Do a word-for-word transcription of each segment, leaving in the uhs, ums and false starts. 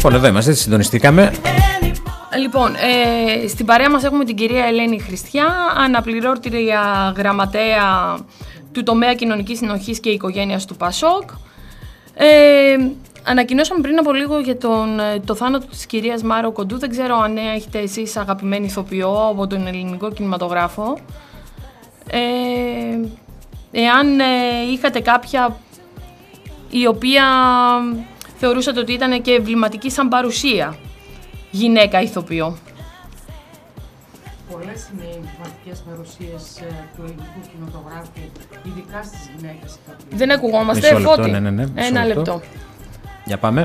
Λοιπόν, εδώ είμαστε, συντονιστήκαμε. Λοιπόν, ε, στην παρέα μας έχουμε την κυρία Ελένη Χριστιά, αναπληρώτρια γραμματέα του τομέα κοινωνικής συνοχής και οικογένειας του ΠΑΣΟΚ. Ε, ανακοινώσαμε πριν από λίγο για τον, το θάνατο της κυρίας Μάρο Κοντού. Δεν ξέρω αν έχετε εσείς αγαπημένη ηθοποιό από τον ελληνικό κινηματογράφο. Ε, εάν ε, είχατε κάποια η οποία θεωρούσατε ότι ήταν και εμβληματική σαν παρουσία γυναίκα ηθοποιό. Πολλές είναι οι εμβληματικές παρουσίες του ελληνικού κινηματογράφου, ειδικά στις γυναίκες. Δεν ακουγόμαστε, Μισό λεπτό, Φώτη. ναι, ναι, ναι, μισό Ένα λεπτό. λεπτό. Για πάμε.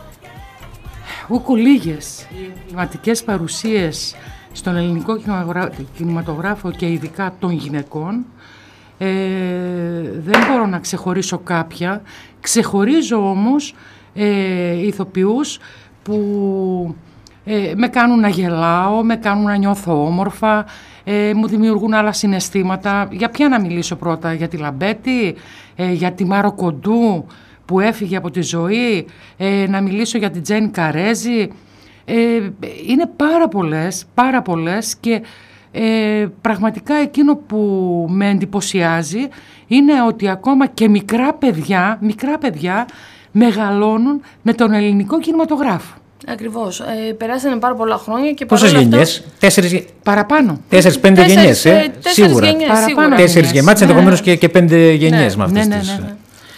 Ούκου λίγες οι εμβληματικές παρουσίες στον ελληνικό κινηματογράφο και ειδικά των γυναικών. Ε, δεν μπορώ να ξεχωρίσω κάποια. Ξεχωρίζω όμως ε, ηθοποιούς που ε, με κάνουν να γελάω, με κάνουν να νιώθω όμορφα, ε, μου δημιουργούν άλλα συναισθήματα. Για ποια να μιλήσω πρώτα, για τη Λαμπέτη, ε, για τη Μάρο Κοντού που έφυγε από τη ζωή, ε, να μιλήσω για την Τζένι Καρέζη. Ε, είναι πάρα πολλές, πάρα πολλές και ε, πραγματικά εκείνο που με εντυπωσιάζει είναι ότι ακόμα και μικρά παιδιά, μικρά παιδιά μεγαλώνουν με τον ελληνικό κινηματογράφο. Ακριβώς. Ε, περάσανε πάρα πολλά χρόνια και Πόσες παρόλα γενιές, αυτά... τέσσερις, Παραπάνω. τέσσερις πέντε Τέσσερις, γενιές, ε, ε, τέσσερις σίγουρα. γενιές, Παραπάνω. σίγουρα. Τέσσερις Ναι. γεμάτες, Ναι. ενδεχομένως και, και πέντε γενιές Ναι. με αυτές Ναι, ναι, τις. ναι.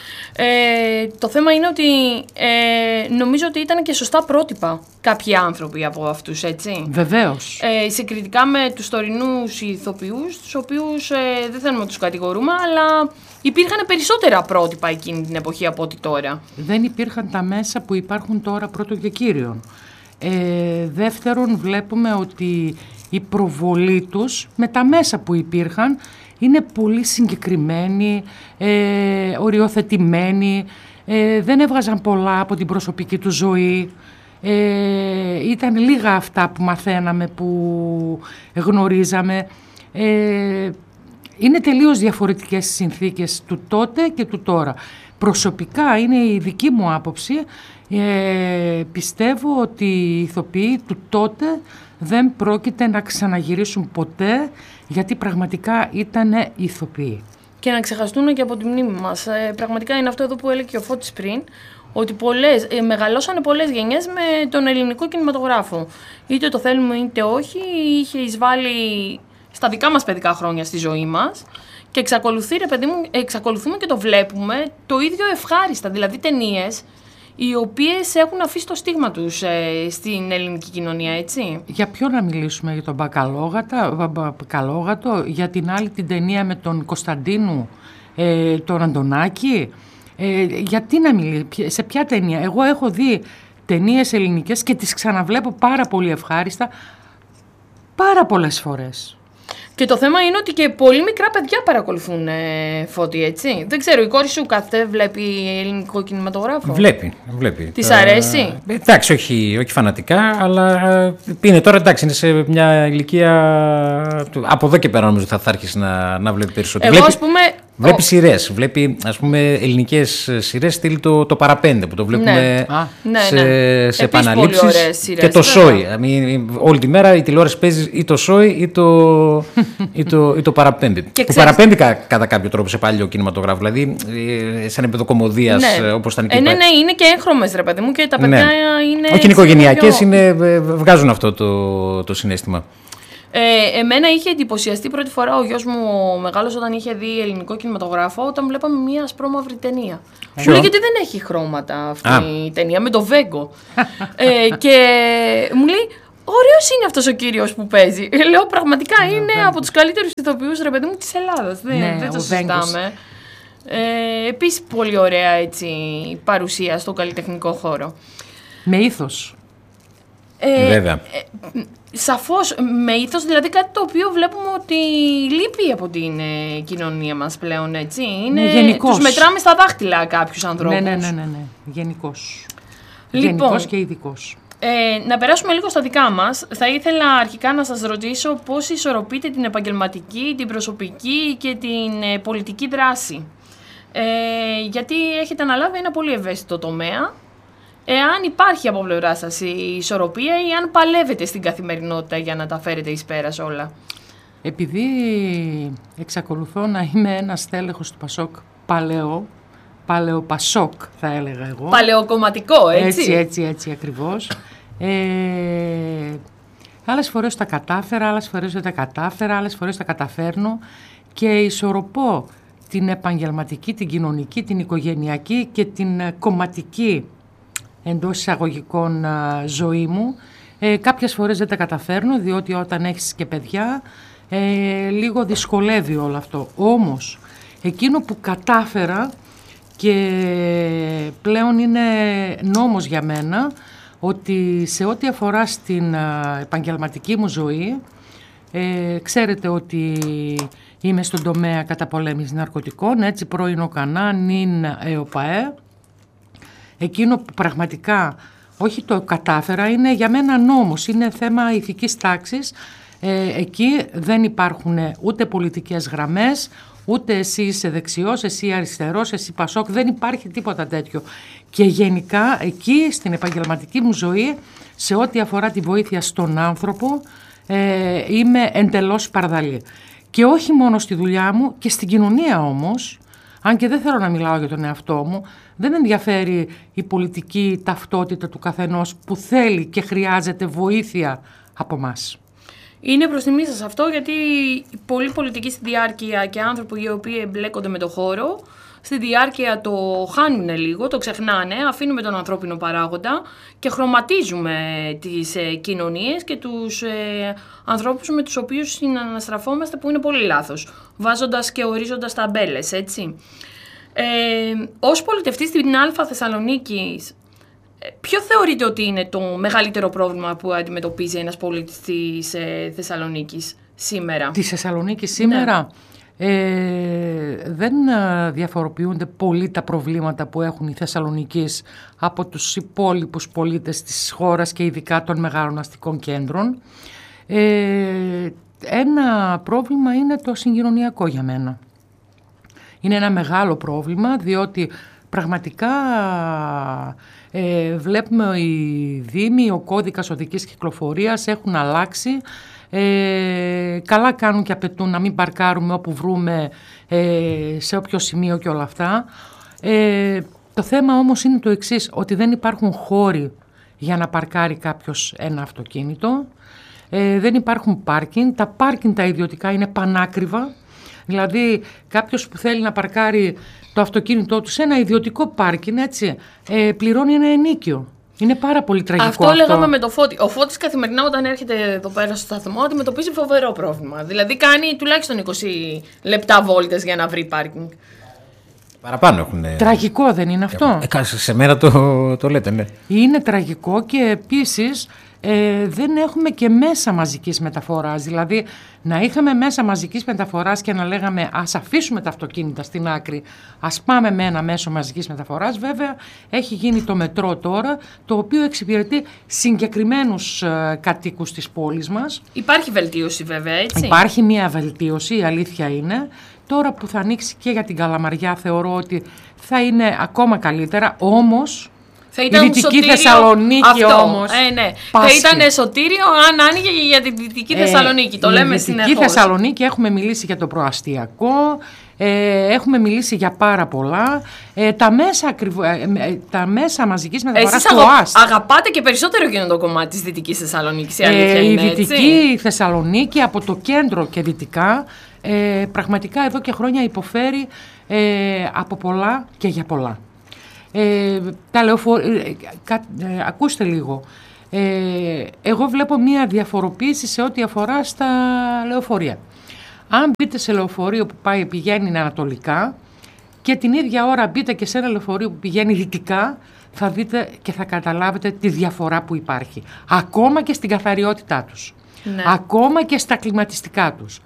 Ε, το θέμα είναι ότι ε, νομίζω ότι ήταν και σωστά πρότυπα κάποιοι άνθρωποι από αυτούς, έτσι. Βεβαίως. Ε, συγκριτικά με τους τωρινούς ηθοποιούς, τους οποίους ε, δεν θέλουμε να τους κατηγορούμε, αλλά υπήρχαν περισσότερα πρότυπα εκείνη την εποχή από ό,τι τώρα. Δεν υπήρχαν τα μέσα που υπάρχουν τώρα πρώτον και κύριον. Ε, δεύτερον, βλέπουμε ότι η προβολή τους με τα μέσα που υπήρχαν είναι πολύ συγκεκριμένοι, ε, οριοθετημένοι, ε, δεν έβγαζαν πολλά από την προσωπική του ζωή. Ε, ήταν λίγα αυτά που μαθαίναμε, που γνωρίζαμε. Ε, είναι τελείως διαφορετικές οι συνθήκες του τότε και του τώρα. Προσωπικά είναι η δική μου άποψη. Ε, πιστεύω ότι οι ηθοποιοί του τότε δεν πρόκειται να ξαναγυρίσουν ποτέ, γιατί πραγματικά ήταν ηθοποιοί. Και να ξεχαστούν και από τη μνήμη μας. Ε, πραγματικά είναι αυτό εδώ που έλεγε και ο Φώτης πριν, ότι πολλές, ε, μεγαλώσανε πολλές γενιές με τον ελληνικό κινηματογράφο. Είτε το θέλουμε είτε όχι, είχε εισβάλει στα δικά μας παιδικά χρόνια στη ζωή μας και εξακολουθεί, ρε παιδί μου, εξακολουθούμε και το βλέπουμε το ίδιο ευχάριστα, δηλαδή ταινίες οι οποίες έχουν αφήσει το στίγμα τους ε, στην ελληνική κοινωνία, έτσι. Για ποιο να μιλήσουμε, για τον Μπακαλόγατο, για την άλλη την ταινία με τον Κωνσταντίνου, ε, τον Αντωνάκη, ε, γιατί να μιλήσουμε, σε ποια ταινία? Εγώ έχω δει ταινίες ελληνικές και τις ξαναβλέπω πάρα πολύ ευχάριστα, πάρα πολλές φορές. Και το θέμα είναι ότι και πολύ μικρά παιδιά παρακολουθούν, ε, Φώτη, έτσι. Δεν ξέρω, η κόρη σου κάθε βλέπει ελληνικό κινηματογράφο? Βλέπει, βλέπει. Της αρέσει? Ε, εντάξει, όχι, όχι φανατικά, αλλά είναι τώρα, εντάξει, είναι σε μια ηλικία. Από εδώ και πέρα νομίζω θα, θα άρχισει να, να βλέπει περισσότερο. Εγώ, βλέπει, ας πούμε. Βλέπει Oh. σειρές, βλέπει ας πούμε ελληνικές σειρές, στείλει το, το παραπέντε που το βλέπουμε ναι. σε, ναι, ναι. σε Επίσης επαναλήψεις πολύ ωραίες σειρές, και το βέβαια. σόι. Όλη τη μέρα η τηλεόραση παίζει ή το σόι ή το, ή το, ή το παραπέμπει. Που ξέρεις... παραπέμπει κα, κατά κάποιο τρόπο σε παλιό κινηματογράφο, δηλαδή σαν επίπεδο κωμωδίας, ναι. όπως ήταν και ε, ναι, ναι, είναι και έγχρωμες, ρε παιδί μου, και τα παιδιά ναι. είναι. Όχι, είναι οικογενειακές, πιο... είναι, βγάζουν αυτό το, το συναίσθημα. Ε, εμένα είχε εντυπωσιαστεί πρώτη φορά ο γιος μου ο μεγάλος όταν είχε δει ελληνικό κινηματογράφο, όταν βλέπαμε μια ασπρόμαυρη ταινία. Μου λέει, γιατί δεν έχει χρώματα αυτή Α. η ταινία, με το Βέγκο. ε, και μου λέει, ωραίος είναι αυτός ο κύριος που παίζει. Λέω, πραγματικά είναι από τους καλύτερους ηθοποιούς, ρε παιδί μου, της Ελλάδας. Δεν, ναι, δεν το συζητάμε. Ε, επίσης πολύ ωραία, έτσι, παρουσία στο καλλιτεχνικό χώρο. Με ήθος. Ε, Βέβαια. Ε, σαφώς, με ήθος, δηλαδή κάτι το οποίο βλέπουμε ότι λείπει από την ε, κοινωνία μας πλέον, έτσι. Είναι, ναι, γενικώς. Τους μετράμε στα δάχτυλα κάποιους ανθρώπους. Ναι, ναι, ναι, ναι, ναι. Γενικώς. Λοιπόν, Γενικώς και ειδικώς. Ε, να περάσουμε λίγο στα δικά μας. Θα ήθελα αρχικά να σας ρωτήσω πώς ισορροπείτε την επαγγελματική, την προσωπική και την ε, πολιτική δράση. Ε, γιατί έχετε αναλάβει ένα πολύ ευαίσθητο τομέα. εάν υπάρχει από πλευρά σας η ισορροπία ή αν παλεύετε στην καθημερινότητα για να τα φέρετε εις πέρας όλα. Επειδή εξακολουθώ να είμαι ένας τέλεχος του Πασόκ παλαιό, παλαιοπασόκ θα έλεγα εγώ. Παλαιοκομματικό, έτσι. Έτσι, έτσι, έτσι ακριβώς. Ε, άλλες φορές τα κατάφερα, άλλες φορές δεν τα κατάφερα, άλλες φορές τα καταφέρνω και ισορροπώ την επαγγελματική, την κοινωνική, την οικογενειακή και την κομματική εντός εισαγωγικών ζωή μου. Ε, κάποιες φορές δεν τα καταφέρνω, διότι όταν έχεις και παιδιά ε, λίγο δυσκολεύει όλο αυτό. Όμως, εκείνο που κατάφερα και πλέον είναι νόμος για μένα, ότι σε ό,τι αφορά στην επαγγελματική μου ζωή, ε, ξέρετε ότι είμαι στον τομέα καταπολέμησης ναρκωτικών, έτσι πρώην ΟΚΑΝΑ, νυν ΕΟΠΑΕ. Εκείνο που πραγματικά όχι το κατάφερα είναι για μένα νόμος, είναι θέμα ηθικής τάξης. Ε, εκεί δεν υπάρχουν ούτε πολιτικές γραμμές, ούτε εσύ είσαι δεξιός, εσύ αριστερός, εσύ Πασόκ, δεν υπάρχει τίποτα τέτοιο. Και γενικά εκεί στην επαγγελματική μου ζωή, σε ό,τι αφορά τη βοήθεια στον άνθρωπο, ε, είμαι εντελώς παρδαλή. Και όχι μόνο στη δουλειά μου, και στην κοινωνία όμως, αν και δεν θέλω να μιλάω για τον εαυτό μου, δεν ενδιαφέρει η πολιτική ταυτότητα του καθενός που θέλει και χρειάζεται βοήθεια από μας. Είναι προς τιμή σας αυτό, γιατί πολλοί πολιτικοί στη διάρκεια και άνθρωποι οι οποίοι εμπλέκονται με το χώρο, στη διάρκεια το χάνουν λίγο, το ξεχνάνε, αφήνουμε τον ανθρώπινο παράγοντα και χρωματίζουμε τις ε, κοινωνίες και τους ε, ανθρώπους με τους οποίους συναναστραφόμαστε, που είναι πολύ λάθος, βάζοντας και ορίζοντας ταμπέλες, έτσι. Ε, ως πολιτευτής στην Α Θεσσαλονίκη, ποιο θεωρείτε ότι είναι το μεγαλύτερο πρόβλημα που αντιμετωπίζει ένας πολίτης της ε, Θεσσαλονίκης σήμερα? Της Θεσσαλονίκης σήμερα, ναι. ε, δεν διαφοροποιούνται πολύ τα προβλήματα που έχουν οι Θεσσαλονικείς από τους υπόλοιπους πολίτες της χώρας και ειδικά των μεγάλων αστικών κέντρων. Ε, ένα πρόβλημα είναι το συγκοινωνιακό για μένα. Είναι ένα μεγάλο πρόβλημα, διότι πραγματικά ε, βλέπουμε οι δήμοι, ο κώδικας οδικής κυκλοφορίας έχουν αλλάξει. Ε, καλά κάνουν και απαιτούν να μην παρκάρουμε όπου βρούμε, ε, σε όποιο σημείο και όλα αυτά. Ε, το θέμα όμως είναι το εξής, ότι δεν υπάρχουν χώροι για να παρκάρει κάποιος ένα αυτοκίνητο. Ε, δεν υπάρχουν πάρκινγκ. Τα πάρκινγκ τα ιδιωτικά είναι πανάκριβα. Δηλαδή κάποιος που θέλει να παρκάρει το αυτοκίνητό του σε ένα ιδιωτικό πάρκινγκ, έτσι, ε, πληρώνει ένα ενίκιο. Είναι πάρα πολύ τραγικό αυτό. Αυτό λέγαμε με το Φώτη. Ο Φώτης καθημερινά όταν έρχεται εδώ πέρα στο σταθμό αντιμετωπίζει φοβερό πρόβλημα. Δηλαδή κάνει τουλάχιστον είκοσι λεπτά βόλτες για να βρει πάρκινγκ. Παραπάνω έχουν. Τραγικό δεν είναι αυτό? Ε, σε μέρα το, το λέτε, ναι. Είναι τραγικό και επίσης ε, δεν έχουμε και μέσα μαζικής μεταφοράς. Δηλαδή να είχαμε μέσα μαζικής μεταφοράς και να λέγαμε ας αφήσουμε τα αυτοκίνητα στην άκρη, ας πάμε με ένα μέσο μαζικής μεταφοράς. Βέβαια έχει γίνει το μετρό τώρα, το οποίο εξυπηρετεί συγκεκριμένους ε, κατοίκους της πόλης μας. Υπάρχει βελτίωση βέβαια, έτσι. Υπάρχει μια βελτίωση, η αλήθεια είναι. Τώρα που θα ανοίξει και για την Καλαμαριά θεωρώ ότι θα είναι ακόμα καλύτερα, όμως θα ήταν η Δυτική σωτήριο, Θεσσαλονίκη αυτό, όμως ε, ναι. πάσχει. Θα ήταν σωτήριο αν άνοιγε για τη Δυτική Θεσσαλονίκη, το η λέμε Δυτική συνεχώς. Δυτική Θεσσαλονίκη έχουμε μιλήσει για το προαστιακό, ε, έχουμε μιλήσει για πάρα πολλά. Ε, τα, μέσα ακριβου, ε, ε, τα μέσα μαζικής μεταφοράς του ΟΑΣΤ. Αγαπάτε και περισσότερο εκείνο το κομμάτι της Δυτικής Θεσσαλονίκης, η αλήθεια ε, είναι, η Δυτική έτσι. Θεσσαλονίκη από το κέντρο και δυτικά ε, πραγματικά εδώ και χρόνια υποφέρει ε, από πολλά και για πολλά. Ε, τα λεωφο... ε, κα... ε, ακούστε λίγο. Ε, εγώ βλέπω μία διαφοροποίηση σε ό,τι αφορά στα λεωφορεία. Αν μπείτε σε λεωφορείο που πάει, πηγαίνει ανατολικά και την ίδια ώρα μπείτε και σε ένα λεωφορείο που πηγαίνει δυτικά, θα δείτε και θα καταλάβετε τη διαφορά που υπάρχει. Ακόμα και στην καθαριότητά τους. Ναι. Ακόμα και στα κλιματιστικά τους.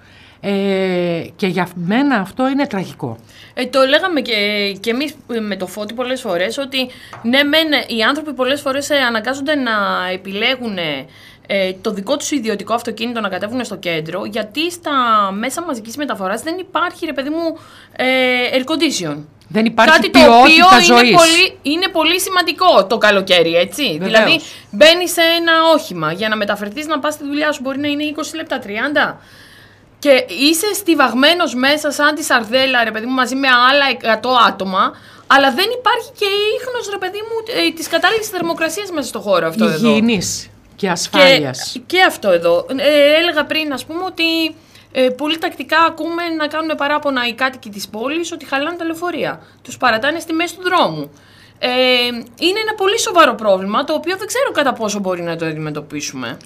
Ε, και για μένα αυτό είναι τραγικό. Ε, το λέγαμε και, και εμείς με το Φώτη πολλές φορές, ότι ναι μεν οι άνθρωποι πολλές φορές αναγκάζονται να επιλέγουν ε, το δικό τους ιδιωτικό αυτοκίνητο να κατέβουν στο κέντρο, γιατί στα μέσα μαζικής μεταφοράς δεν υπάρχει, ρε παιδί μου, ε, air condition. Δεν υπάρχει κάτι το οποίο είναι πολύ, είναι πολύ σημαντικό το καλοκαίρι, έτσι. Βεβαίως. Δηλαδή, μπαίνεις σε ένα όχημα για να μεταφερθείς να πας στη δουλειά σου, μπορεί να είναι είκοσι λεπτά, τριάντα. Και είσαι στιβαγμένος μέσα σαν τη σαρδέλα, ρε παιδί μου, μαζί με άλλα εκατό άτομα, αλλά δεν υπάρχει και ίχνος, ρε παιδί μου, ε, της κατάλληλης θερμοκρασίας μέσα στο χώρο αυτό εδώ. Υγιεινής και ασφάλειας. Και, και αυτό εδώ. Ε, έλεγα πριν, ας πούμε, ότι ε, πολύ τακτικά ακούμε να κάνουν παράπονα οι κάτοικοι της πόλης ότι χαλάνε τα λεωφορεία. Τους παρατάνε στη μέση του δρόμου. Ε, είναι ένα πολύ σοβαρό πρόβλημα, το οποίο δεν ξέρω κατά πόσο μπορεί να το αντιμετωπίσουμε.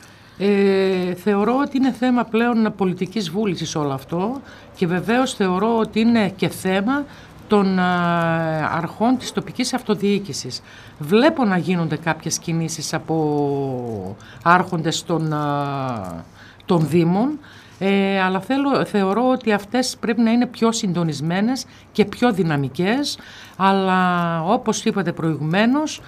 Ε, θεωρώ ότι είναι θέμα πλέον πολιτικής βούλησης όλο αυτό και βεβαίως θεωρώ ότι είναι και θέμα των α, αρχών της τοπικής αυτοδιοίκησης. Βλέπω να γίνονται κάποιες κινήσεις από άρχοντες των, α, των Δήμων, ε, αλλά θέλω, θεωρώ ότι αυτές πρέπει να είναι πιο συντονισμένες και πιο δυναμικές, αλλά όπως είπατε προηγουμένως,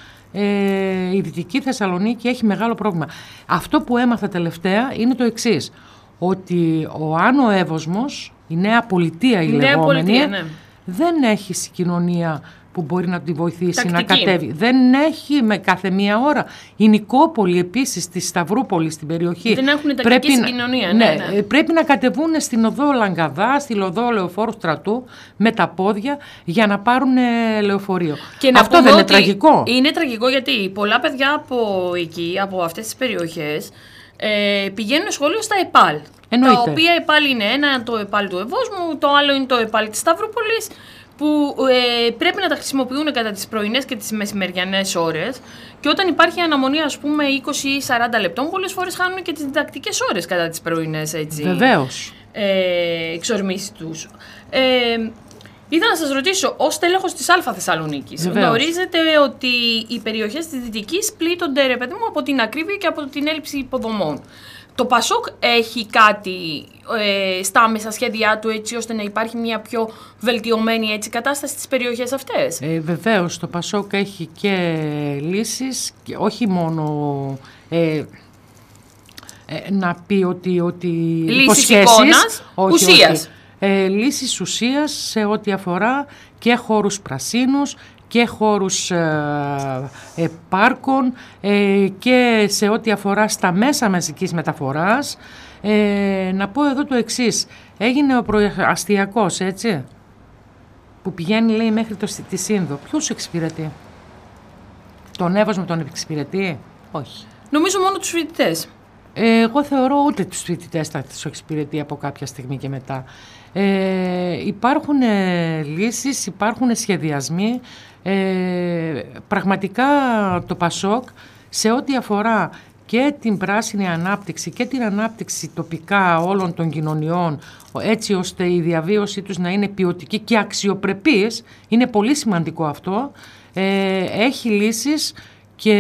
Ε, η Δυτική Θεσσαλονίκη έχει μεγάλο πρόβλημα. Αυτό που έμαθα τελευταία είναι το εξής, ότι ο Άνω Εύωσμος, η νέα πολιτεία η, η λεγόμενη, πολιτεία, ναι. δεν έχει συγκοινωνία που μπορεί να τη βοηθήσει τακτική. Να κατέβει. Δεν έχει με κάθε μία ώρα. Η Νικόπολη επίσης, στη Σταυρούπολη, στην περιοχή. Δεν έχουν τακτική πρέπει συγκοινωνία. Ναι, ναι, ναι. Πρέπει να κατεβούν στην οδό Λαγκαδά, στη οδό Λεωφόρου Στρατού, με τα πόδια για να πάρουν λεωφορείο. Και αυτό δεν είναι τραγικό? Είναι τραγικό γιατί πολλά παιδιά από εκεί, από αυτές τις περιοχές, ε, πηγαίνουν σχολείο στα ΕΠΑΛ. Εννοείται. Τα οποία ΕΠΑΛ είναι ένα το ΕΠΑΛ του Ευόσμου, το άλλο είναι το ΕΠΑΛ της Σταυρούπολης, που ε, πρέπει να τα χρησιμοποιούν κατά τις πρωινές και τις μεσημεριανές ώρες, και όταν υπάρχει αναμονή, ας πούμε, είκοσι ή σαράντα λεπτών, πολλές φορές χάνουν και τις διδακτικές ώρες κατά τις πρωινές, έτσι. Βεβαίως. Ε, εξορμήσεις τους. Ε, ήθελα να σας ρωτήσω, ως τέλεχος της Α Θεσσαλονίκης, γνωρίζετε ότι οι περιοχές της Δυτικής πλήττονται, ρε παιδί μου, από την ακρίβεια και από την έλλειψη υποδομών. Το Πασόκ έχει κάτι ε, στα άμεσα σχέδιά του, έτσι ώστε να υπάρχει μια πιο βελτιωμένη, έτσι, κατάσταση στις περιοχές αυτές? Ε, βεβαίως, το Πασόκ έχει και λύσεις, και όχι μόνο ε, ε, να πει ότι, ότι λύσεις εικόνας, όχι, ουσίας. Όχι. Ε, λύσεις ουσίας σε ό,τι αφορά και χώρους πρασίνους και χώρους ε, ε, πάρκων ε, και σε ό,τι αφορά στα μέσα μαζικής μεταφοράς. Ε, να πω εδώ το εξής. Έγινε ο προαστιακός, έτσι, που πηγαίνει, λέει, μέχρι το, τη Σύνδο. Ποιος εξυπηρετεί? Τον Εύωσμο τον εξυπηρετεί? Όχι. Νομίζω μόνο τους φοιτητές. Ε, εγώ θεωρώ ούτε τους φοιτητές θα τους εξυπηρετεί από κάποια στιγμή και μετά. Ε, υπάρχουν ε, λύσεις, υπάρχουν σχεδιασμοί. Ε, πραγματικά το Πασόκ, σε ό,τι αφορά και την πράσινη ανάπτυξη και την ανάπτυξη τοπικά όλων των κοινωνιών, έτσι ώστε η διαβίωσή τους να είναι ποιοτική και αξιοπρεπής, είναι πολύ σημαντικό αυτό, ε, έχει λύσεις και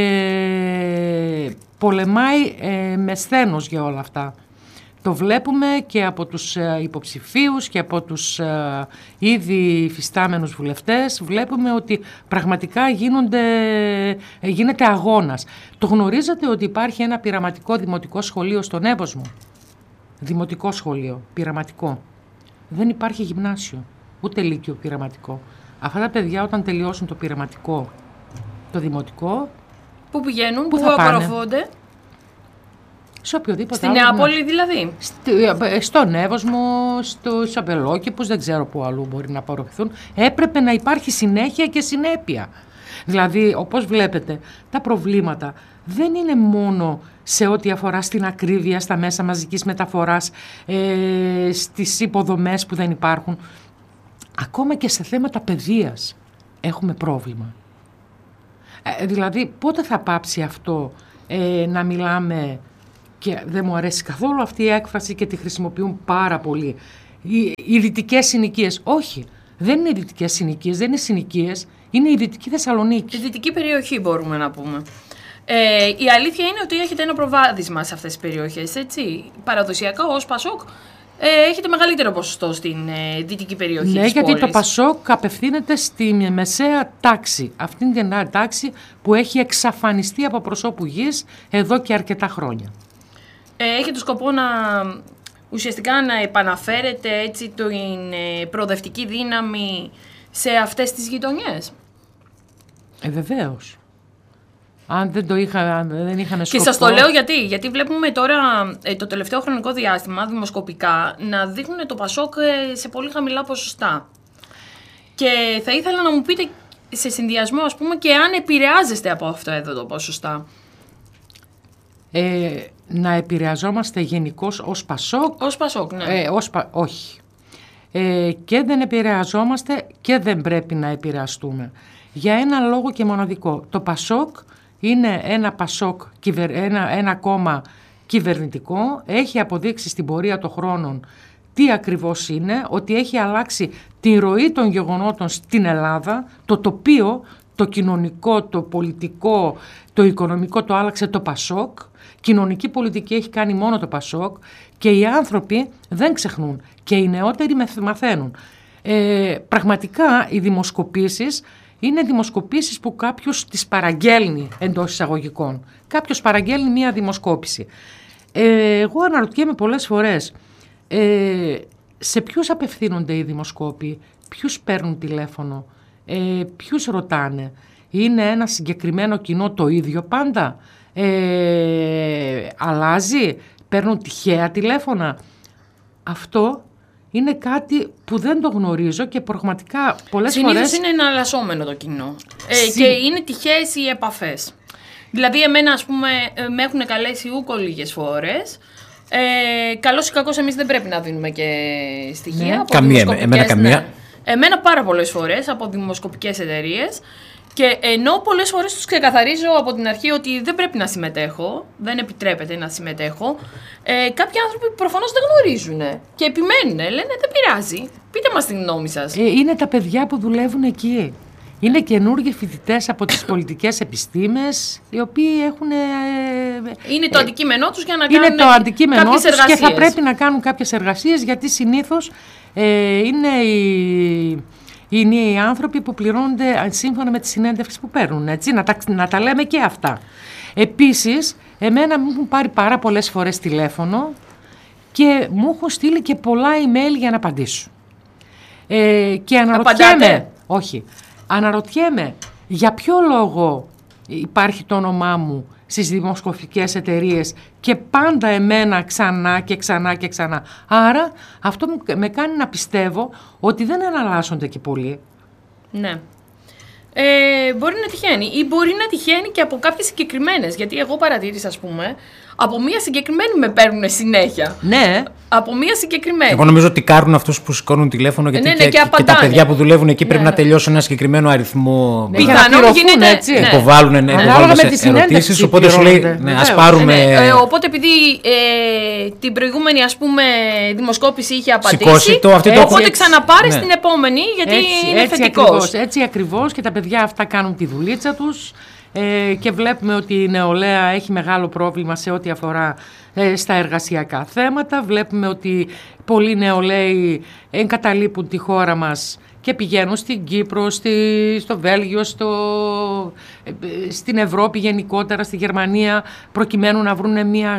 πολεμάει ε, με σθένος για όλα αυτά. Το βλέπουμε και από τους ε, υποψηφίους και από τους ε, ήδη υφιστάμενους βουλευτές. Βλέπουμε ότι πραγματικά γίνονται, ε, γίνεται αγώνας. Το γνωρίζετε ότι υπάρχει ένα πειραματικό δημοτικό σχολείο στον Εύωσμο? Δημοτικό σχολείο, πειραματικό. Δεν υπάρχει γυμνάσιο, ούτε λύκειο πειραματικό. Αυτά τα παιδιά όταν τελειώσουν το πειραματικό, το δημοτικό... Πού πηγαίνουν, πού απορροφώνται? Σε οποιοδήποτε Στη Νεάπολη δηλαδή? Στον Εύωσμο, στους Αμπελόκηπους, δεν ξέρω πού αλλού μπορεί να απορροφηθούν. Έπρεπε να υπάρχει συνέχεια και συνέπεια. Δηλαδή, όπως βλέπετε, τα προβλήματα δεν είναι μόνο σε ό,τι αφορά στην ακρίβεια, στα μέσα μαζικής μεταφοράς, ε, στις υποδομές που δεν υπάρχουν. Ακόμα και σε θέματα παιδείας έχουμε πρόβλημα. Ε, δηλαδή, πότε θα πάψει αυτό ε, να μιλάμε... Και δεν μου αρέσει καθόλου αυτή η έκφραση και τη χρησιμοποιούν πάρα πολύ. Οι, οι δυτικές συνοικίες. Όχι, δεν είναι οι δυτικές συνοικίες, δεν είναι συνοικίες, είναι η Δυτική Θεσσαλονίκη. Η δυτική περιοχή μπορούμε να πούμε. Ε, η αλήθεια είναι ότι έχετε ένα προβάδισμα σε αυτές τις περιοχές, έτσι. Παραδοσιακά ως Πασόκ ε, έχετε μεγαλύτερο ποσοστό στην ε, δυτική περιοχή ναι, της γιατί πόλης. Το Πασόκ απευθύνεται στη μεσαία τάξη. Αυτήν την τάξη που έχει εξαφανιστεί από προσώπου γης εδώ και αρκετά χρόνια. Έχετε σκοπό να ουσιαστικά να επαναφέρετε, έτσι, την προοδευτική δύναμη σε αυτές τις γειτονιές. Ε, βεβαίως. Αν δεν το είχα, αν δεν είχαν σκοπό... Και σας το λέω γιατί, γιατί βλέπουμε τώρα ε, το τελευταίο χρονικό διάστημα δημοσκοπικά να δείχνουν το Πασόκ ε, σε πολύ χαμηλά ποσοστά. Και θα ήθελα να μου πείτε σε συνδυασμό, ας πούμε, και αν επηρεάζεστε από αυτό εδώ το ποσοστά. Ε, να επηρεαζόμαστε γενικώς ως Πασόκ. Ως Πασόκ, ναι. Ε, ως πα... Όχι. Ε, και δεν επηρεαζόμαστε και δεν πρέπει να επηρεαστούμε. Για ένα λόγο και μοναδικό. Το Πασόκ είναι ένα Πασόκ, ένα, ένα κόμμα κυβερνητικό. Έχει αποδείξει στην πορεία των χρόνων τι ακριβώς είναι, ότι έχει αλλάξει τη ροή των γεγονότων στην Ελλάδα, το τοπίο, το κοινωνικό, το πολιτικό, το οικονομικό το άλλαξε το Πασόκ, κοινωνική πολιτική έχει κάνει μόνο το Πασόκ και οι άνθρωποι δεν ξεχνούν και οι νεότεροι μαθαίνουν. Ε, πραγματικά οι δημοσκοπήσεις είναι δημοσκοπήσεις που κάποιος τις παραγγέλνει εντός εισαγωγικών. Κάποιος παραγγέλνει μία δημοσκόπηση. Ε, εγώ αναρωτιέμαι πολλές φορές, ε, σε ποιους απευθύνονται οι δημοσκόποι, ποιους παίρνουν τηλέφωνο, ε, ποιους ρωτάνε. Είναι ένα συγκεκριμένο κοινό το ίδιο πάντα, ε, αλλάζει, παίρνουν τυχαία τηλέφωνα. Αυτό είναι κάτι που δεν το γνωρίζω και πραγματικά πολλές Συνήθως φορές... είναι εναλλασσόμενο το κοινό ε, και είναι τυχαίες οι επαφές. Δηλαδή εμένα, ας πούμε, με έχουν καλέσει ούκο λίγες φορές. Ε, καλώς ή κακώς εμείς δεν πρέπει να δίνουμε και στοιχεία. Ναι. Από Καμία, εμένα καμία. Ναι. Εμένα πάρα πολλές φορές από δημοσκοπικές εταιρείες. Και ενώ πολλές φορές τους ξεκαθαρίζω από την αρχή ότι δεν πρέπει να συμμετέχω, δεν επιτρέπεται να συμμετέχω, ε, κάποιοι άνθρωποι προφανώς δεν γνωρίζουν και επιμένουν, λένε δεν πειράζει, πείτε μας την γνώμη σας. Ε, είναι τα παιδιά που δουλεύουν εκεί. Είναι καινούργιοι φοιτητές από τις πολιτικές επιστήμες, οι οποίοι έχουν... Ε, είναι το ε, αντικείμενό τους για να είναι κάνουν το αντικείμενό κάποιες τους εργασίες. Και θα πρέπει να κάνουν κάποιες εργασίες, γιατί συνήθως ε, είναι οι... είναι οι άνθρωποι που πληρώνονται σύμφωνα με τη συνέντευξη που παίρνουν, έτσι, να τα, να τα λέμε και αυτά. Επίσης, εμένα μου έχουν πάρει πάρα πολλές φορές τηλέφωνο και μου έχουν στείλει και πολλά email για να απαντήσω. Ε, και αναρωτιέμαι, Απαντάτε? όχι, αναρωτιέμαι για ποιο λόγο υπάρχει το όνομά μου στις δημοσκοπικές εταιρείες και πάντα εμένα ξανά και ξανά και ξανά. Άρα αυτό με κάνει να πιστεύω ότι δεν εναλλάσσονται και πολύ. Ναι. Ε, μπορεί να τυχαίνει ή μπορεί να τυχαίνει και από κάποιες συγκεκριμένες, γιατί εγώ παρατήρησα, ας πούμε, από μία συγκεκριμένη με παίρνουν συνέχεια. Ναι. Από μία συγκεκριμένη. Εγώ νομίζω ότι κάρουν αυτούς που σηκώνουν τηλέφωνο, γιατί ναι, ναι, και, και, και τα παιδιά που δουλεύουν εκεί πρέπει ναι, να τελειώσουν ένα συγκεκριμένο αριθμό. Ναι, για να πληρωθούν, έτσι. Ναι. Υποβάλλουν, ναι. Υποβάλλουν σε ερωτήσεις, οπότε σου λέει ναι, ας πάρουμε... Ναι, ναι. Ε, οπότε επειδή ε, την προηγούμενη, ας πούμε, δημοσκόπηση είχε απαντήσει, το, αυτή το οπότε έτσι, ξαναπάρει ναι. στην επόμενη, γιατί έτσι, είναι έτσι θετικός. Ακριβώς, έτσι ακριβώς, και τα παιδιά αυτά κάνουν τη δουλίτσα τους. Ε, και βλέπουμε ότι η νεολαία έχει μεγάλο πρόβλημα σε ό,τι αφορά ε, στα εργασιακά θέματα. Βλέπουμε ότι πολλοί νεολαίοι εγκαταλείπουν τη χώρα μας και πηγαίνουν στην Κύπρο, στη, στο Βέλγιο, στο, ε, στην Ευρώπη γενικότερα, στη Γερμανία, προκειμένου να βρουν μια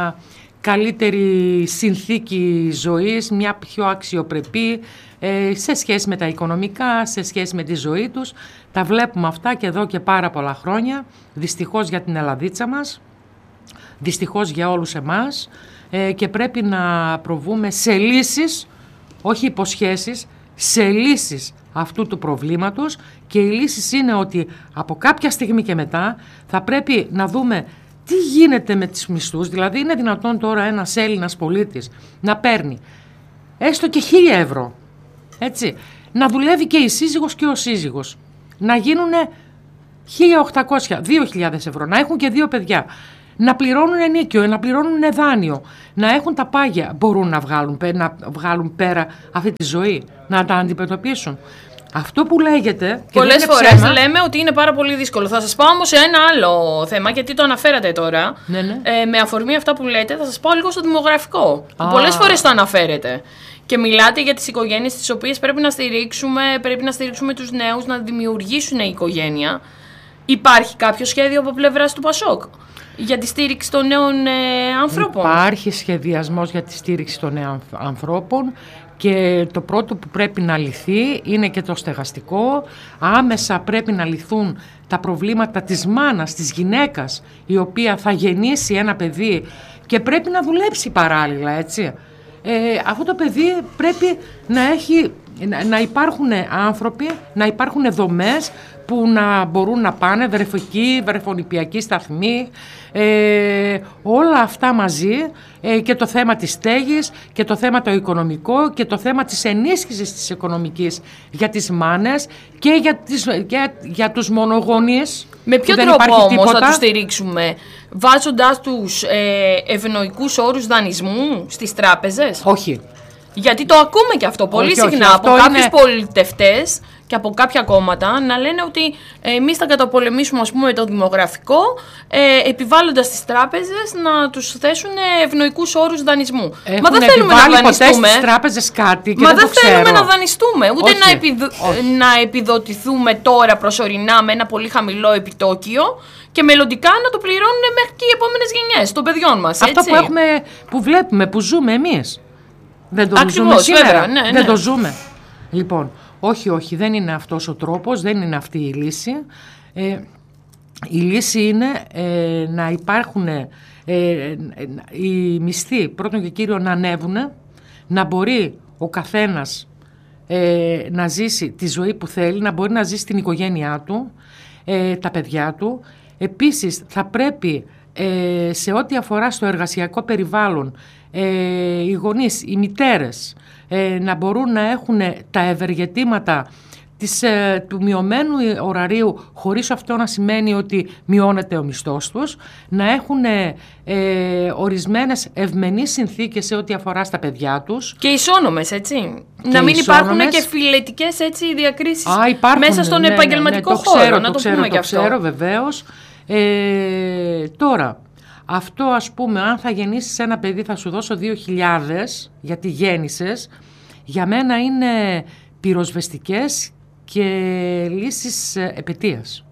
καλύτερη συνθήκη ζωής, μια πιο αξιοπρεπή ε, σε σχέση με τα οικονομικά, σε σχέση με τη ζωή τους. Τα βλέπουμε αυτά και εδώ και πάρα πολλά χρόνια, δυστυχώς για την Ελλαδίτσα μας, δυστυχώς για όλους εμάς, ε, και πρέπει να προβούμε σε λύσεις, όχι υποσχέσεις, σε λύσεις αυτού του προβλήματος, και οι λύσεις είναι ότι από κάποια στιγμή και μετά θα πρέπει να δούμε τι γίνεται με τις μισθούς. Δηλαδή είναι δυνατόν τώρα ένας Έλληνας πολίτης να παίρνει έστω και χίλια ευρώ, έτσι, να δουλεύει και η σύζυγος και ο σύζυγος, να γίνουν χίλια οκτακόσια, δύο χιλιάδες ευρώ, να έχουν και δύο παιδιά, να πληρώνουν ενίκιο, να πληρώνουν δάνειο, να έχουν τα πάγια. Μπορούν να βγάλουν, να βγάλουν πέρα αυτή τη ζωή, να τα αντιμετωπίσουν? Αυτό που λέγεται. Πολλές φορές λέμε ότι είναι πάρα πολύ δύσκολο. Θα σας πάω όμως σε ένα άλλο θέμα, γιατί το αναφέρατε τώρα. Ναι, ναι. Ε, με αφορμή αυτά που λέτε, θα σας πάω λίγο στο δημογραφικό. Που πολλές φορές το αναφέρετε. Και μιλάτε για τις οικογένειες τις οποίες πρέπει να στηρίξουμε, πρέπει να στηρίξουμε τους νέους να δημιουργήσουν οικογένεια. Υπάρχει κάποιο σχέδιο από πλευράς του Πασόκ για τη στήριξη των νέων ε, ανθρώπων? Υπάρχει σχεδιασμός για τη στήριξη των νέων ανθρώπων και το πρώτο που πρέπει να λυθεί είναι και το στεγαστικό. Άμεσα πρέπει να λυθούν τα προβλήματα της μάνας, της γυναίκας, η οποία θα γεννήσει ένα παιδί και πρέπει να δουλέψει παράλληλα, έτσι. Ε, αυτό το παιδί πρέπει να, έχει, να υπάρχουν άνθρωποι, να υπάρχουν δομές που να μπορούν να πάνε, βρεφική, βρεφονιπιακή σταθμή, ε, όλα αυτά μαζί, ε, και το θέμα της στέγης και το θέμα το οικονομικό και το θέμα της ενίσχυσης της οικονομικής για τις μάνες και για, τις, για, για τους μονογονείς. Με ποιο τρόπο όμως θα τους στηρίξουμε, βάζοντας τους ε, ευνοϊκούς όρους δανεισμού στις τράπεζες? Όχι. Γιατί το ακούμε και αυτό πολύ όχι, συχνά όχι, από είναι... κάποιους πολιτευτές και από κάποια κόμματα να λένε ότι εμείς θα καταπολεμήσουμε, ας πούμε, το δημογραφικό, ε, επιβάλλοντας στις τράπεζες να τους θέσουν ευνοϊκούς όρους δανεισμού. Έχουν Μα δεν θέλουμε να δανειστούμε. Στις τράπεζες κάτι και Μα δεν, δεν το ξέρω. θέλουμε να δανειστούμε, ούτε όχι, να, επιδο... να επιδοτηθούμε τώρα προσωρινά με ένα πολύ χαμηλό επιτόκιο και μελλοντικά να το πληρώνουν μέχρι και οι επόμενες γενιές των παιδιών μας. Αυτό έτσι. που, έχουμε, που βλέπουμε, που ζούμε εμείς. Δεν το Ακριβώς, ζούμε σήμερα. βέβαια, ναι, δεν ναι. το ζούμε. Λοιπόν, όχι, όχι, δεν είναι αυτός ο τρόπος, δεν είναι αυτή η λύση. Ε, η λύση είναι ε, να υπάρχουν ε, ε, οι μισθοί, πρώτον και κύριο, να ανέβουν, να μπορεί ο καθένας ε, να ζήσει τη ζωή που θέλει, να μπορεί να ζήσει την οικογένειά του, ε, τα παιδιά του. Επίσης, θα πρέπει ε, σε ό,τι αφορά στο εργασιακό περιβάλλον, ε, οι γονείς, οι μητέρες, ε, να μπορούν να έχουν τα ευεργετήματα της, ε, του μειωμένου ωραρίου, χωρίς αυτό να σημαίνει ότι μειώνεται ο μισθός τους, να έχουν ε, ορισμένες ευμενείς συνθήκες σε ό,τι αφορά στα παιδιά τους. Και ισόνομες, έτσι. Και να μην ισόνομες. υπάρχουν και φιλετικές, έτσι, διακρίσεις Α, υπάρχουν, μέσα στον ναι, επαγγελματικό ναι, ναι, το χώρο, ξέρω, να το, το ξέρω, πούμε το και αυτό. ξέρω, βεβαίως. Ε, τώρα, αυτό, ας πούμε, αν θα γεννήσεις ένα παιδί θα σου δώσω δύο χιλιάδες γιατί γέννησες, για μένα είναι πυροσβεστικές και λύσεις επετείας.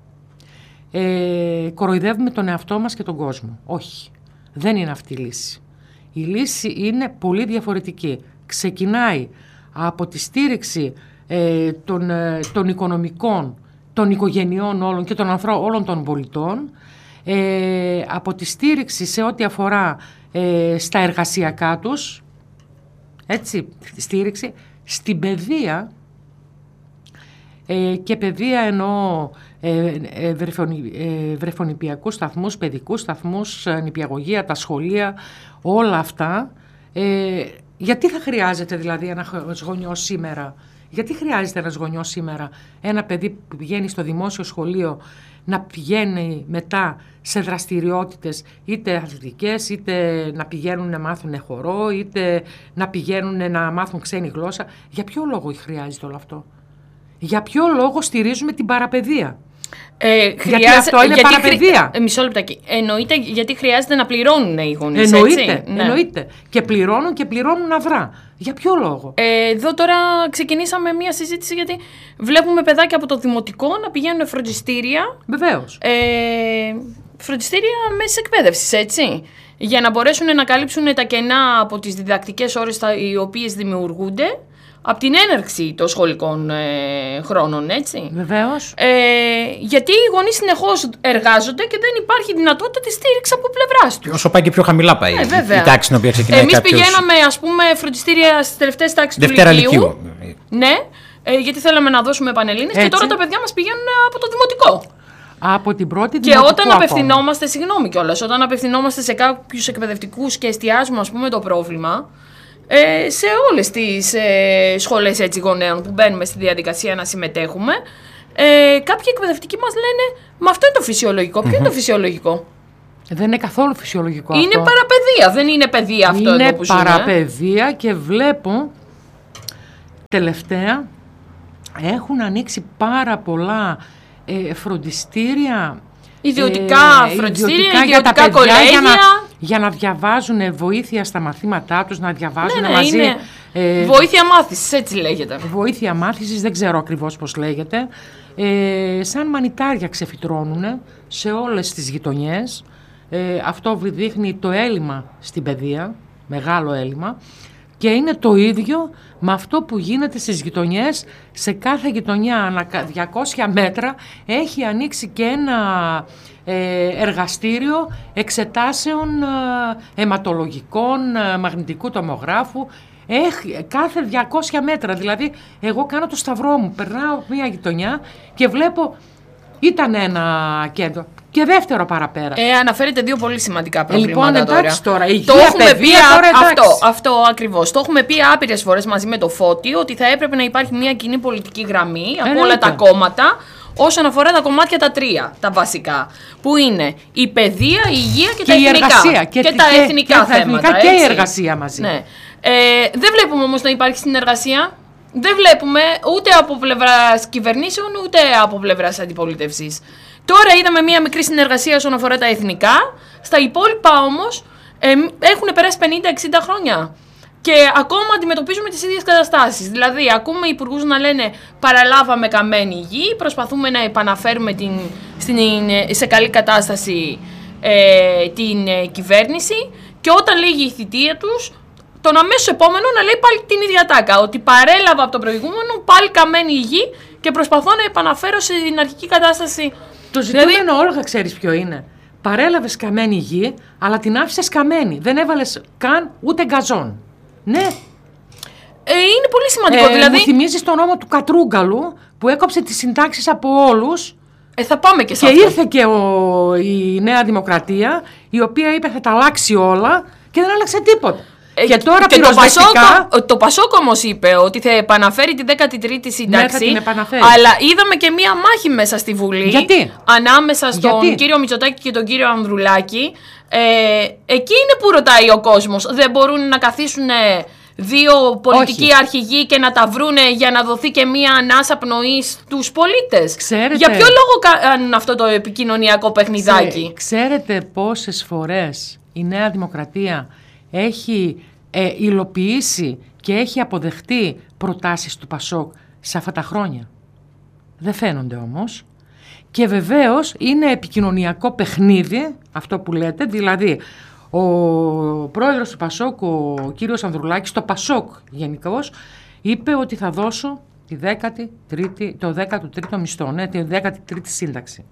Ε, κοροϊδεύουμε τον εαυτό μας και τον κόσμο. Όχι, δεν είναι αυτή η λύση. Η λύση είναι πολύ διαφορετική. Ξεκινάει από τη στήριξη ε, των, ε, των οικονομικών, των οικογενειών όλων και των ανθρώπων όλων των πολιτών, ε, από τη στήριξη σε ό,τι αφορά ε, στα εργασιακά τους, έτσι, στήριξη, στην παιδεία, ε, και παιδεία εννοώ ε, ε, βρεφονι, ε, βρεφονιπιακούς σταθμούς, παιδικούς σταθμούς, νηπιαγωγεία, τα σχολεία, όλα αυτά. Ε, γιατί θα χρειάζεται δηλαδή ένας γονιός σήμερα, γιατί χρειάζεται ένας γονιός σήμερα, ένα παιδί που πηγαίνει στο δημόσιο σχολείο, να πηγαίνει μετά σε δραστηριότητες είτε αθλητικές, είτε να πηγαίνουν να μάθουν χορό, είτε να πηγαίνουν να μάθουν ξένη γλώσσα? Για ποιο λόγο χρειάζεται όλο αυτό? Για ποιο λόγο στηρίζουμε την παραπαιδεία? Ε, γιατί χρειάζεται, αυτό είναι γιατί παραπαιδεία. Χρει... Ε, μισό λεπτάκι. Εννοείται γιατί χρειάζεται να πληρώνουν οι γονείς, Εννοείται, έτσι. Ναι. εννοείται. Και πληρώνουν και πληρώνουν αδρά. Για ποιο λόγο? Ε, εδώ τώρα ξεκινήσαμε μία συζήτηση γιατί βλέπουμε παιδάκια από το δημοτικό να πηγαίνουν φροντιστήρια. Βεβαίως. Ε, φροντιστήρια μέσης εκπαίδευσης, έτσι. Για να μπορέσουν να καλύψουν τα κενά από τις διδακτικές ώρες οι οποίες δημιουργούνται από την έναρξη των σχολικών ε, χρόνων, έτσι. Βεβαίως. Ε, γιατί οι γονείς συνεχώς εργάζονται και δεν υπάρχει δυνατότητα της στήριξης από πλευράς τους. Όσο πάει και πιο χαμηλά πάει Ε, η βέβαια. τάξη στην οποία ξεκινάει Εμείς κάποιος... πηγαίναμε, ας πούμε, φροντιστήρια στις τελευταίες τάξεις του Δευτέρα Λυκείου. Λυκείου. Ναι, ε, γιατί θέλαμε να δώσουμε πανελλήνιες και Έτσι. τώρα τα παιδιά μας πηγαίνουν από το δημοτικό. Από την πρώτη Και δημοτικού όταν ακόμα. απευθυνόμαστε, συγγνώμη κιόλας, όταν απευθυνόμαστε σε κάποιους εκπαιδευτικούς και εστιάζουμε, ας πούμε, το πρόβλημα, ε, σε όλες τις ε, σχολές έτσι, γονέων που μπαίνουμε στη διαδικασία να συμμετέχουμε, ε, κάποιοι εκπαιδευτικοί μας λένε «Μα αυτό είναι το φυσιολογικό». Mm-hmm. Ποιο είναι το φυσιολογικό? Δεν είναι καθόλου φυσιολογικό Είναι αυτό. παραπαιδεία, δεν είναι παιδεία αυτό είναι εδώ που ζούμε. Είναι παραπαιδεία και βλέπω τελευταία έχουν ανοίξει πάρα πολλά ε, φροντιστήρια, Ιδιωτικά ε, φροντιστήρια, ιδιωτικά, ιδιωτικά για τα παιδιά, κολέγια. για να, για να διαβάζουν βοήθεια στα μαθήματά τους, να διαβάζουν Ναι, ναι, μαζί. είναι Ε, βοήθεια μάθησης, έτσι λέγεται. Βοήθεια μάθησης, δεν ξέρω ακριβώς πώς λέγεται. Ε, σαν μανιτάρια ξεφυτρώνουν σε όλες τις γειτονιές. Ε, αυτό δείχνει το έλλειμμα στην παιδεία, μεγάλο έλλειμμα. Και είναι το ίδιο με αυτό που γίνεται στις γειτονιές. Σε κάθε γειτονιά ανά διακόσια μέτρα έχει ανοίξει και ένα ε, εργαστήριο εξετάσεων ε, αιματολογικών, ε, μαγνητικού τομογράφου. Έχει, κάθε διακόσια μέτρα. Δηλαδή, εγώ κάνω το σταυρό μου, περνάω μια γειτονιά και βλέπω ήταν ένα κέντρο. Και δεύτερο παραπέρα. Ε, αναφέρετε δύο πολύ σημαντικά προβλήματα. Ε, λοιπόν, εντάξει τώρα. Η το έχουμε παιδεία, πει τώρα, αυτό, αυτό ακριβώς. Το έχουμε πει άπειρες φορές μαζί με το Φώτη ότι θα έπρεπε να υπάρχει μια κοινή πολιτική γραμμή από Εννοείται. όλα τα κόμματα όσον αφορά τα κομμάτια τα τρία, τα βασικά. Που είναι η παιδεία, η υγεία και, και τα η εθνικά. Εργασία, και, και τα και, εθνικά και, θέματα. Και, έτσι. η εργασία μαζί. Ναι. Ε, δεν βλέπουμε όμως να υπάρχει συνεργασία. Δεν βλέπουμε ούτε από πλευράς κυβερνήσεων ούτε από πλευράς αντιπολίτευσης. Τώρα είδαμε μία μικρή συνεργασία όσον αφορά τα εθνικά. Στα υπόλοιπα όμως ε, έχουν περάσει πενήντα εξήντα χρόνια. Και ακόμα αντιμετωπίζουμε τις ίδιες καταστάσεις. Δηλαδή, ακούμε υπουργούς να λένε παραλάβαμε καμένη γη, προσπαθούμε να επαναφέρουμε την, στην, σε καλή κατάσταση ε, την ε, κυβέρνηση. Και όταν λύγει η θητεία τους, τον αμέσως επόμενο να λέει πάλι την ίδια τάκα. Ότι παρέλαβα από το προηγούμενο, πάλι καμένη η γη και προσπαθώ να επαναφέρω στην αρχική κατάσταση. Το ζητούμενο, δηλαδή, Όλγα, ξέρεις ποιο είναι. Παρέλαβες καμένη γη, αλλά την άφησες καμένη. Δεν έβαλες καν ούτε γκαζόν. Ναι. Ε, είναι πολύ σημαντικό. Ε, δηλαδή... Μου θυμίζεις τον νόμο του Κατρούγκαλου που έκοψε τις συντάξεις από όλους. Ε, θα πάμε και σε και αυτό. ήρθε και ο, η Νέα Δημοκρατία, η οποία είπε θα τα αλλάξει όλα και δεν άλλαξε τίποτα. Ε, και τώρα και πυροσβεστικά... το Πασόκ, το Πασόκ όμως είπε ότι θα επαναφέρει τη δέκατη τρίτη σύνταξη. Ναι, θα την επαναφέρει. Αλλά είδαμε και μία μάχη μέσα στη Βουλή. Γιατί? Ανάμεσα στον Γιατί? κύριο Μητσοτάκη και τον κύριο Ανδρουλάκη. Ε, εκεί είναι που ρωτάει ο κόσμος. Δεν μπορούν να καθίσουν δύο πολιτικοί Όχι. αρχηγοί και να τα βρούνε για να δοθεί και μία ανάσα πνοή στους πολίτες. Ξέρετε... Για ποιο λόγο κάνουν αυτό το επικοινωνιακό παιχνιδάκι? Ξέρετε πόσες φορές η Νέα Δημοκρατία έχει ε, υλοποιήσει και έχει αποδεχτεί προτάσεις του Πασόκ σε αυτά τα χρόνια? Δεν φαίνονται όμως. Και βεβαίως είναι επικοινωνιακό παιχνίδι αυτό που λέτε, δηλαδή ο πρόεδρος του Πασόκ, ο κύριος Ανδρουλάκης, το Πασόκ γενικώς, είπε ότι θα δώσω τη δέκατη τρίτη, το δέκατο τρίτο μισθό, ναι, τη δέκατη τρίτη σύνταξη.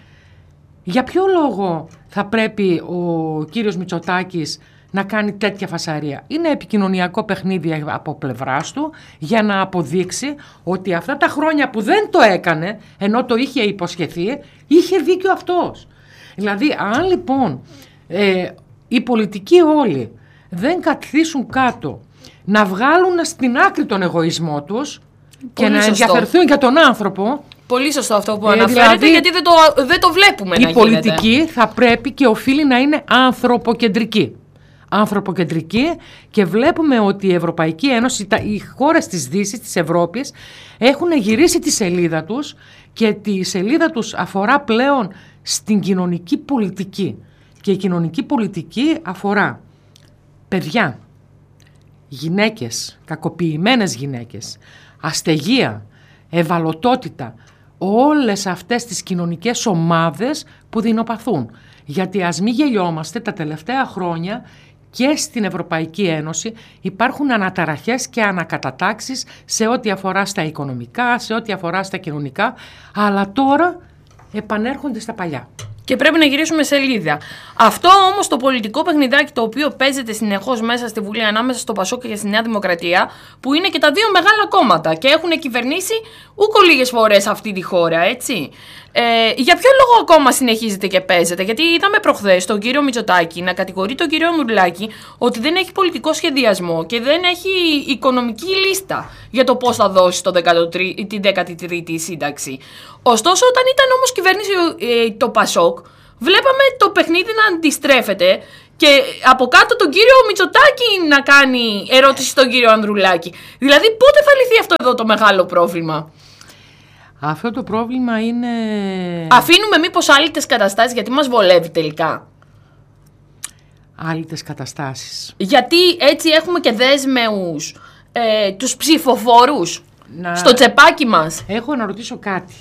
Για ποιο λόγο θα πρέπει ο κύριος Μητσοτάκης να κάνει τέτοια φασαρία? Είναι επικοινωνιακό παιχνίδι από πλευράς του για να αποδείξει ότι αυτά τα χρόνια που δεν το έκανε, ενώ το είχε υποσχεθεί, είχε δίκιο αυτός. Δηλαδή, αν λοιπόν ε, οι πολιτικοί όλοι δεν καθίσουν κάτω να βγάλουν στην άκρη τον εγωισμό τους και να ενδιαφερθούν για τον άνθρωπο. Πολύ σωστό αυτό που ε, αναφέρετε, δηλαδή, γιατί δεν το, δεν το βλέπουμε να η πολιτική γίνεται. Θα πρέπει και οφείλει να είναι ανθρωποκεντρική. Ανθρωποκεντρική και βλέπουμε ότι η Ευρωπαϊκή Ένωση, οι χώρες της Δύσης, της Ευρώπης, έχουν γυρίσει τη σελίδα τους και τη σελίδα τους αφορά πλέον στην κοινωνική πολιτική. Και η κοινωνική πολιτική αφορά παιδιά, γυναίκες, κακοποιημένες γυναίκες, αστεγία, ευαλωτότητα, όλες αυτές τις κοινωνικές ομάδες που δεινοπαθούν. Γιατί ας μην γελιόμαστε, τα τελευταία χρόνια και στην Ευρωπαϊκή Ένωση υπάρχουν αναταραχές και ανακατατάξεις σε ό,τι αφορά στα οικονομικά, σε ό,τι αφορά στα κοινωνικά, αλλά τώρα επανέρχονται στα παλιά. Και πρέπει να γυρίσουμε σελίδα. Αυτό όμως το πολιτικό παιχνιδάκι το οποίο παίζεται συνεχώς μέσα στη Βουλή ανάμεσα στο Πασόκ και στη Νέα Δημοκρατία, που είναι και τα δύο μεγάλα κόμματα και έχουν κυβερνήσει ούκο λίγες φορές αυτή τη χώρα, έτσι. Ε, για ποιο λόγο ακόμα συνεχίζεται και παίζεται? Γιατί είδαμε προχθές τον κύριο Μητσοτάκη να κατηγορεί τον κύριο Ανδρουλάκη ότι δεν έχει πολιτικό σχεδιασμό και δεν έχει οικονομική λίστα για το πώς θα δώσει το δεκατοτρί, την δέκατη τρίτη σύνταξη. Ωστόσο, όταν ήταν όμως κυβέρνηση ε, το Πασόκ, βλέπαμε το παιχνίδι να αντιστρέφεται και από κάτω τον κύριο Μητσοτάκη να κάνει ερώτηση στον κύριο Ανδρουλάκη. Δηλαδή, πότε θα λυθεί αυτό εδώ το μεγάλο πρόβλημα? Αυτό το πρόβλημα είναι... Αφήνουμε μήπως άλυτες καταστάσεις γιατί μας βολεύει τελικά? Άλυτες καταστάσεις. Γιατί έτσι έχουμε και δέσμεους ε, τους ψηφοφόρους να... στο τσεπάκι μας. Έχω να ρωτήσω κάτι.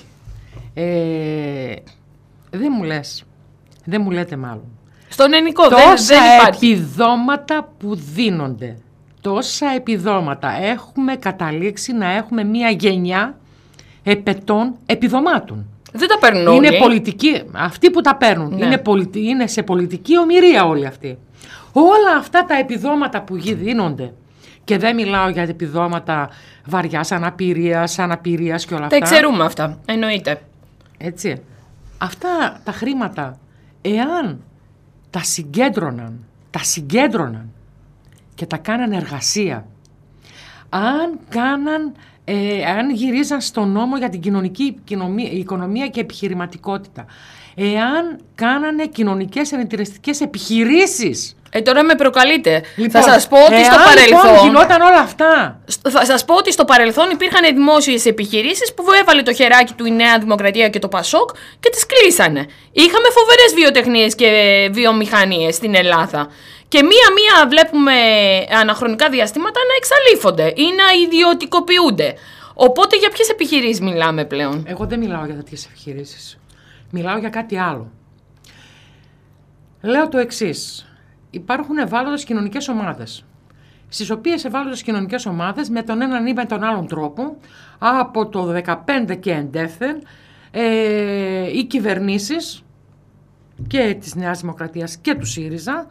Ε, δεν μου λες. Δεν μου λέτε μάλλον. Στον ελληνικό δεν, Τόσα δεν υπάρχει. επιδόματα που δίνονται τόσα επιδόματα. Έχουμε καταλήξει να έχουμε μια γενιά επετών επιδομάτων. Δεν τα παίρνουν όλοι. Είναι πολιτικοί, αυτοί που τα παίρνουν. Ναι. Είναι, πολιτι, είναι σε πολιτική ομηρία όλοι αυτοί. Όλα αυτά τα επιδόματα που δίνονται, και δεν μιλάω για επιδόματα βαριάς αναπηρίας, αναπηρίας και όλα αυτά. Τα ξέρουμε αυτά, εννοείται. Έτσι. Αυτά τα χρήματα, εάν τα συγκέντρωναν, τα συγκέντρωναν και τα κάναν εργασία, αν κάναν, ε, αν γυρίζαν στον νόμο για την κοινωνική οικονομία και επιχειρηματικότητα, εάν κάνανε κοινωνικές ενεταιριστικές επιχειρήσεις. Ε, τώρα με προκαλείτε. Λοιπόν, θα σας πω ότι εάν, στο παρελθόν. Λοιπόν, γινόταν όλα αυτά. Θα σας πω ότι στο παρελθόν υπήρχαν δημόσιες επιχειρήσεις που έβαλε το χεράκι του η Νέα Δημοκρατία και το Πασόκ και τις κλείσανε. Είχαμε φοβερές βιοτεχνίες και βιομηχανίες στην Ελλάδα. Και μία-μία βλέπουμε αναχρονικά διαστήματα να εξαλείφονται ή να ιδιωτικοποιούνται. Οπότε για ποιες επιχειρήσεις μιλάμε πλέον? Εγώ δεν μιλάω για τέτοιες επιχειρήσεις. Μιλάω για κάτι άλλο. Λέω το εξής. Υπάρχουν ευάλωτες κοινωνικές ομάδες, στις οποίες ευάλωτες κοινωνικές ομάδες με τον έναν ή με τον άλλον τρόπο, από το δεκαπέντε και εντεύθεν, ε, οι κυβερνήσεις και της Νέας Δημοκρατίας και του ΣΥΡΙΖΑ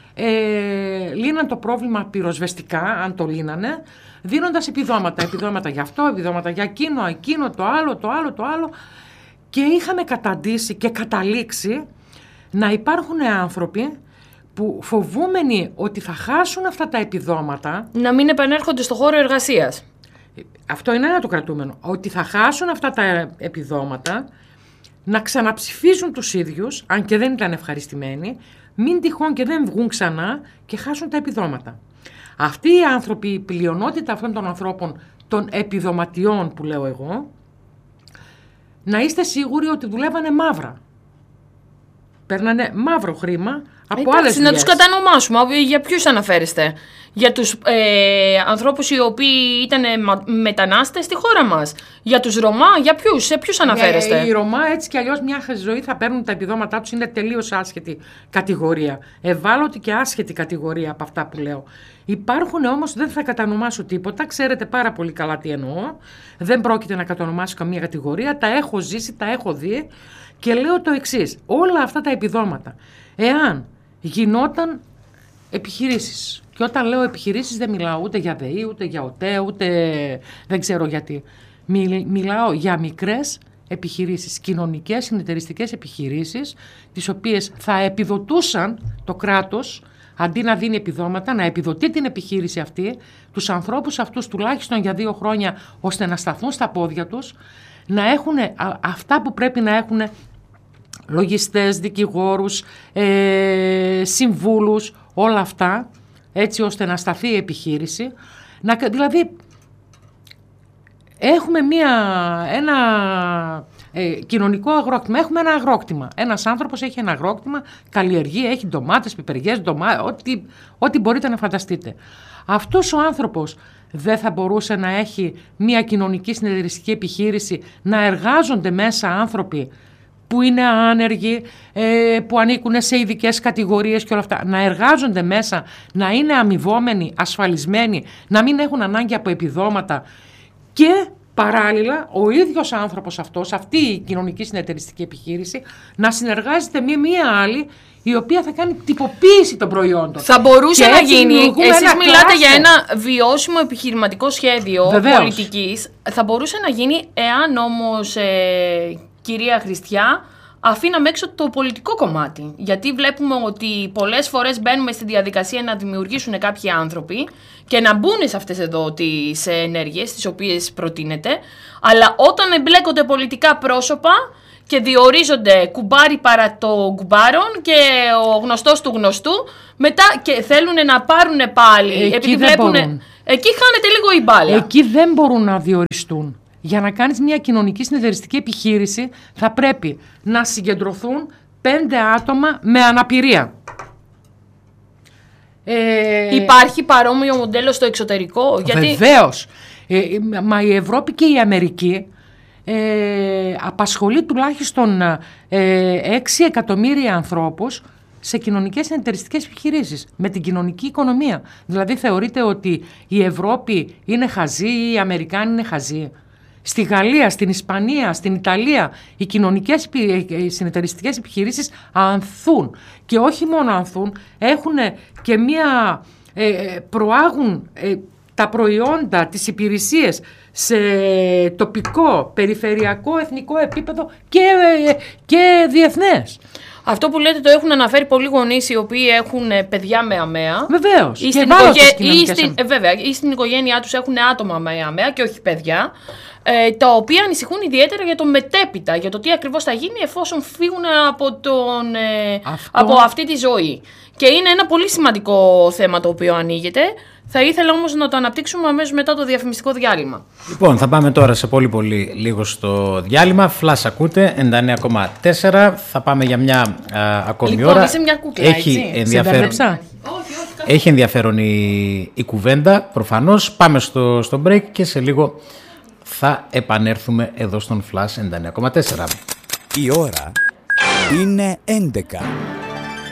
ε, λύναν το πρόβλημα πυροσβεστικά, αν το λύνανε, δίνοντας επιδόματα. Επιδόματα για αυτό, επιδόματα για εκείνο, εκείνο, το άλλο, το άλλο, το άλλο. Και είχαμε καταντήσει και καταλήξει να υπάρχουν άνθρωποι που φοβούμενοι ότι θα χάσουν αυτά τα επιδόματα... Να μην επανέρχονται στο χώρο εργασίας. Αυτό είναι ένα το κρατούμενο. Ότι θα χάσουν αυτά τα επιδόματα, να ξαναψηφίζουν τους ίδιους, αν και δεν ήταν ευχαριστημένοι, μην τυχόν και δεν βγουν ξανά και χάσουν τα επιδόματα. Αυτοί οι άνθρωποι, η πλειονότητα αυτών των ανθρώπων, των επιδοματιών που λέω εγώ, να είστε σίγουροι ότι δουλεύανε μαύρα. Παίρνανε μαύρο χρήμα από Εντάξει, άλλες δουλειές. Να τους κατανομάσουμε. Για ποιους αναφέρεστε? Για τους ε, ανθρώπους οι οποίοι ήταν μετανάστες στη χώρα μας? Για τους Ρωμά? Για ποιους? Σε ποιους αναφέρεστε? Οι Ρωμά έτσι κι αλλιώς μια ζωή θα παίρνουν τα επιδόματά τους. Είναι τελείως άσχετη κατηγορία. Ευάλωτη και άσχετη κατηγορία από αυτά που λέω. Υπάρχουν όμως, δεν θα κατανομάσω τίποτα. Ξέρετε πάρα πολύ καλά τι εννοώ. Δεν πρόκειται να κατανομάσω καμία κατηγορία. Τα έχω ζήσει, τα έχω δει. Και λέω το εξής. Όλα αυτά τα επιδόματα, εάν γινόταν επιχειρήσεις, και όταν λέω επιχειρήσεις δεν μιλάω ούτε για ΔΕΗ, ούτε για ΟΤΕ, ούτε δεν ξέρω γιατί. Μιλάω για μικρές επιχειρήσεις, κοινωνικές συνεταιριστικές επιχειρήσεις, τις οποίες θα επιδοτούσαν το κράτος, αντί να δίνει επιδόματα, να επιδοτεί την επιχείρηση αυτή, τους ανθρώπους αυτούς τουλάχιστον για δύο χρόνια, ώστε να σταθούν στα πόδια τους, να έχουν αυτά που πρέπει να έχουν λογιστές, δικηγόρους, ε, συμβούλους, όλα αυτά, έτσι ώστε να σταθεί η επιχείρηση. Να, δηλαδή, έχουμε μια, ένα ε, κοινωνικό αγρόκτημα. Έχουμε ένα αγρόκτημα. Ένας άνθρωπος έχει ένα αγρόκτημα, καλλιεργεί, έχει ντομάτες, πιπεριές, ντομά, ό,τι, ό,τι μπορείτε να φανταστείτε. Αυτός ο άνθρωπος δεν θα μπορούσε να έχει μια κοινωνική συνεταιριστική επιχείρηση, να εργάζονται μέσα άνθρωποι που είναι άνεργοι, που ανήκουν σε ειδικές κατηγορίες και όλα αυτά, να εργάζονται μέσα, να είναι αμοιβόμενοι, ασφαλισμένοι, να μην έχουν ανάγκη από επιδόματα και παράλληλα ο ίδιος άνθρωπος αυτός, αυτή η κοινωνική συνεταιριστική επιχείρηση, να συνεργάζεται με μία άλλη η οποία θα κάνει τυποποίηση των προϊόντων. Θα μπορούσε να γίνει. Εσείς μιλάτε κλάσο. για ένα βιώσιμο επιχειρηματικό σχέδιο Βεβαίως. πολιτικής. Θα μπορούσε να γίνει εάν όμως, ε, κυρία Χριστιά, αφήναμε έξω το πολιτικό κομμάτι. Γιατί βλέπουμε ότι πολλές φορές μπαίνουμε στη διαδικασία να δημιουργήσουν κάποιοι άνθρωποι και να μπουν σε αυτές εδώ τις ενέργειες τις οποίες προτείνεται, αλλά όταν εμπλέκονται πολιτικά πρόσωπα και διορίζονται κουμπάρι παρά το κουμπάρον και ο γνωστός του γνωστού, μετά και θέλουν να πάρουν πάλι, εκεί επειδή βλέπουν, εκεί χάνεται λίγο η μπάλα. Εκεί δεν μπορούν να διοριστούν. Για να κάνεις μια κοινωνική συνεταιριστική επιχείρηση θα πρέπει να συγκεντρωθούν πέντε άτομα με αναπηρία. Ε... Υπάρχει παρόμοιο μοντέλο στο εξωτερικό? Γιατί... Βεβαίως. Ε, μα η Ευρώπη και η Αμερική ε, απασχολεί τουλάχιστον ε, έξι εκατομμύρια ανθρώπους σε κοινωνικές συνεταιριστικές επιχειρήσεις, με την κοινωνική οικονομία. Δηλαδή θεωρείτε ότι η Ευρώπη είναι χαζή ή οι Αμερικάνοι είναι χαζοί? Στη Γαλλία, στην Ισπανία, στην Ιταλία οι κοινωνικές συνεταιριστικές επιχειρήσεις ανθούν. Και όχι μόνο ανθούν, έχουν και μία, ε, προάγουν ε, τα προϊόντα, τις υπηρεσίες σε τοπικό, περιφερειακό, εθνικό επίπεδο και, ε, και διεθνές. Αυτό που λέτε το έχουν αναφέρει πολλοί γονείς οι οποίοι έχουν παιδιά με αμαία. Βεβαίως. Ή, στην οικογέ... ή, στην... Ε, βέβαια, ή στην οικογένειά τους έχουν άτομα με αμαία και όχι παιδιά. Ε, τα οποία ανησυχούν ιδιαίτερα για το μετέπειτα, για το τι ακριβώς θα γίνει εφόσον φύγουν από, τον, ε, από αυτή τη ζωή. Και είναι ένα πολύ σημαντικό θέμα το οποίο ανοίγεται. Θα ήθελα όμως να το αναπτύξουμε αμέσως μετά το διαφημιστικό διάλειμμα. Λοιπόν, θα πάμε τώρα σε πολύ πολύ λίγο στο διάλειμμα. Flash ακούτε, ενενήντα εννέα κόμμα τέσσερα. Θα πάμε για μια α, ακόμη λοιπόν, ώρα. Είσαι μια κούκλα, Έχει έτσι. ενδιαφέρον, όχι, όχι, έχει ενδιαφέρον η, η κουβέντα, προφανώς. Πάμε στο, στο break και σε λίγο θα επανέλθουμε εδώ στον Flash ενενήντα εννέα κόμμα τέσσερα. Η ώρα είναι έντεκα.